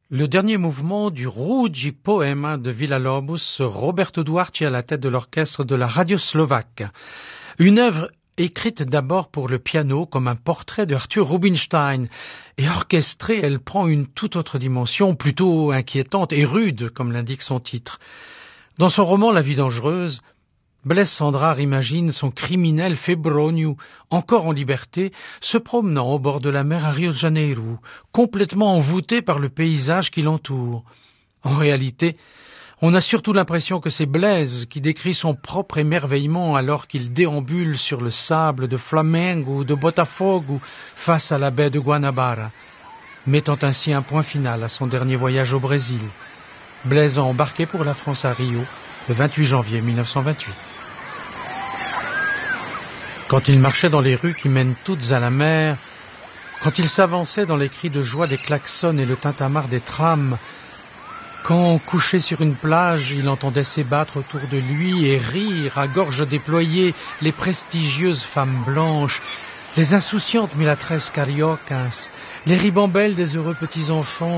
Le dernier mouvement du Ruggi Poema de Villa-Lobos, Roberto Duarte à la tête de l'orchestre de la radio slovaque. Une œuvre écrite d'abord pour le piano comme un portrait de Arthur Rubinstein et orchestrée, elle prend une toute autre dimension, plutôt inquiétante et rude, comme l'indique son titre. Dans son roman La vie dangereuse, Blaise Cendrars imagine son criminel Febronio, encore en liberté, se promenant au bord de la mer à Rio de Janeiro, complètement envoûté par le paysage qui l'entoure. En réalité, on a surtout l'impression que c'est Blaise qui décrit son propre émerveillement alors qu'il déambule sur le sable de Flamengo ou de Botafogo face à la baie de Guanabara, mettant ainsi un point final à son dernier voyage au Brésil. Blaise a embarqué pour la France à Rio le 28 janvier 1928. Quand il marchait dans les rues qui mènent toutes à la mer, quand il s'avançait dans les cris de joie des klaxons et le tintamarre des trams, quand, couché sur une plage, il entendait s'ébattre autour de lui et rire à gorge déployée les prestigieuses femmes blanches, les insouciantes mulâtresses cariocas, les ribambelles des heureux petits-enfants